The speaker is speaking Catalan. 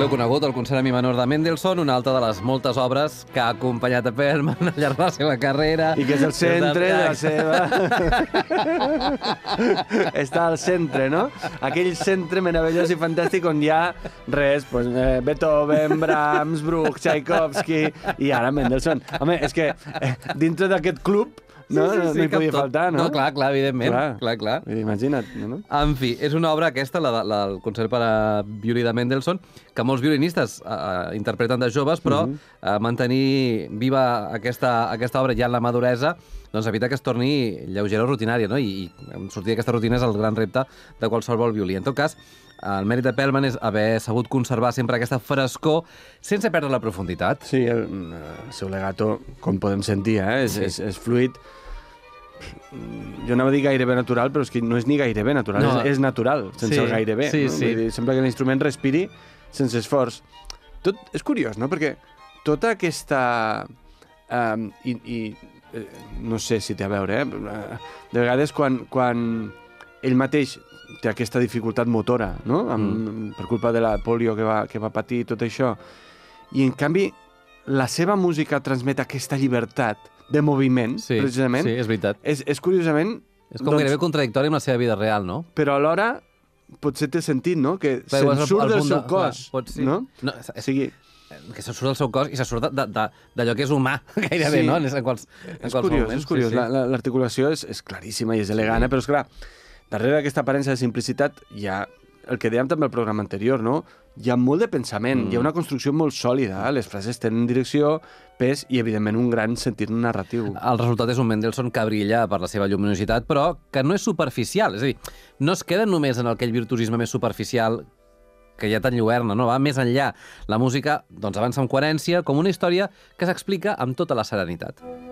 L'heu conegut, el concert a mi menor de Mendelssohn, una altra de les moltes obres que ha acompanyat a Perlman al llarg de la seva carrera. I que és el centre de la seva... Està al centre, no? Aquell centre meravellós i fantàstic on hi ha res, pues, Beethoven, Brahms, Bruch, Tchaikovsky i ara Mendelssohn. Home, és que dintre d'aquest club no hi podia faltar, no? No, clar, evidentment. Clar. Imagina't, no? En fi, és una obra aquesta, el concert per a violí de Mendelssohn, que molts violinistes interpreten de joves, però mantenir viva aquesta obra ja en la maduresa doncs evita que es torni lleugera o rutinària, no? I sortir d'aquesta rutina és el gran repte de qualsevol violí. En tot cas, el mèrit de Perlman és haver sabut conservar sempre aquesta frescor sense perdre la profunditat. Sí, el seu legato, com podem sentir, és fluid. Jo anava a dir gairebé natural, però és que no és ni gairebé natural, no. és natural, sense el gairebé. Sí, no? sí. Vull dir, sembla que l'instrument respiri sense esforç. Tot és curiós, no? Perquè tota aquesta... no sé si té a veure, de vegades quan ell mateix té aquesta dificultat motora, no? Per culpa de la polio que va patir, tot això, i en canvi la seva música transmet aquesta llibertat de moviment, precisament. Sí, és veritat. És curiosament... És com gairebé contradictori amb la seva vida real, no? Però alhora potser té sentit, no? Que se'n surt del seu cos, no? Que se surt del seu cos i se surt d'allò que és humà, gairebé, no? En qualsevol moment. És curiós. L'articulació és claríssima i és elegant, però, esclar, darrere d'aquesta aparença de simplicitat hi ha el que dèiem també al programa anterior, no? Hi ha molt de pensament, hi ha una construcció molt sòlida, les frases tenen direcció, pes i, evidentment, un gran sentit narratiu. El resultat és un Mendelssohn que brilla per la seva lluminositat, però que no és superficial, és a dir, no es queda només en aquell virtuosisme més superficial que ja t'enlluerna, no? Va més enllà. La música doncs, avança amb coherència, com una història que s'explica amb tota la serenitat.